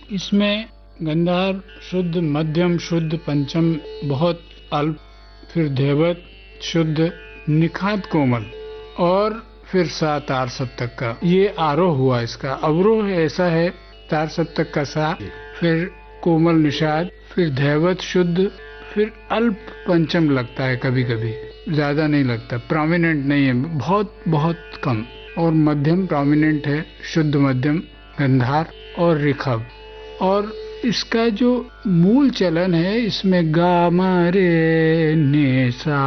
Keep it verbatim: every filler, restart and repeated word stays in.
इसमें गंधार शुद्ध, मध्यम शुद्ध, पंचम बहुत अल्प, फिर धैवत शुद्ध, निखात कोमल और फिर सा तार सप्तक का। ये आरोह हुआ। इसका अवरोह ऐसा है, तार सप्तक का सा, फिर कोमल निषाद, फिर धैवत शुद्ध, फिर अल्प पंचम लगता है, कभी कभी ज्यादा नहीं लगता, प्रोमिनेंट नहीं है, बहुत बहुत कम। और मध्यम प्रोमिनेंट है, शुद्ध मध्यम, गंधार और ऋखभ। और इसका जो मूल चलन है, इसमें गा मा रे ने सा